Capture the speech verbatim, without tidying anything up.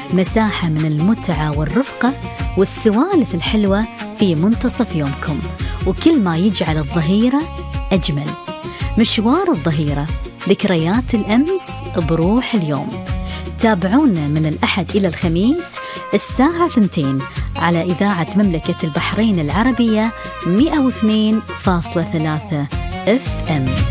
مساحة من المتعة والرفقة والسوالف الحلوة في منتصف يومكم، وكل ما يجعل الظهيرة أجمل. مشوار الظهيرة، ذكريات الأمس بروح اليوم. تابعونا من الأحد إلى الخميس الساعة ثنتين على إذاعة مملكة البحرين العربية مئة واثنين فاصلة ثلاثة إف إم.